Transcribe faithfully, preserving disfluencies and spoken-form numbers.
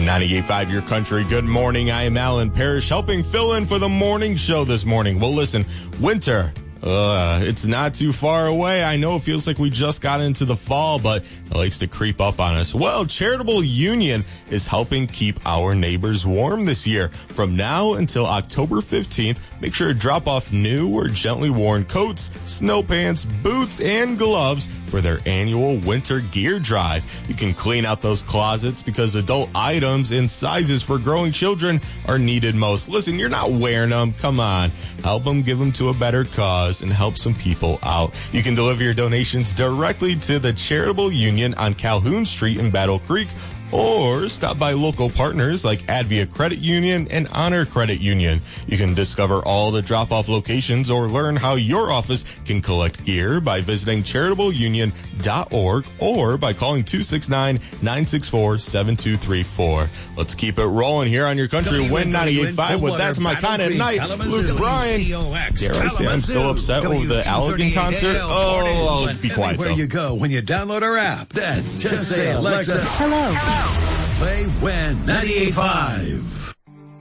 ninety-eight point five Your Country. Good morning. I am Alan Parrish, helping fill in for the morning show this morning. Well, listen, winter. Uh, it's not too far away. I know it feels like we just got into the fall, but it likes to creep up on us. Well, Charitable Union is helping keep our neighbors warm this year. From now until October fifteenth, make sure to drop off new or gently worn coats, snow pants, boots, and gloves for their annual winter gear drive. You can clean out those closets because adult items and sizes for growing children are needed most. Listen, you're not wearing them. Come on. Help them, give them to a better cause, and help some people out. You can deliver your donations directly to the Charitable Union on Calhoun Street in Battle Creek, or stop by local partners like Advia Credit Union and Honor Credit Union. You can discover all the drop-off locations or learn how your office can collect gear by visiting charitable union dot org or by calling two six nine, nine six four, seven two three four. Let's keep it rolling here on Your Country. Win ninety-eight point five with That's My Kind of Night. Luke Bryan. Dare I say I'm still upset over the Allegan concert? Oh, I'll be quiet, though. Anywhere you go when you download our app, then just say, Alexa, Hello. play Win ninety-eight point five.